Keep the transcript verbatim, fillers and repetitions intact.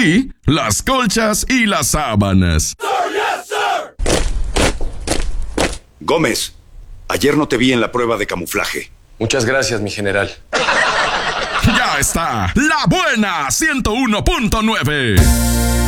sí, las colchas y las sábanas. Sir, yes, sir. Gómez, ayer no te vi en la prueba de camuflaje. Muchas gracias, mi general. Ya está, La Buena ciento uno punto nueve.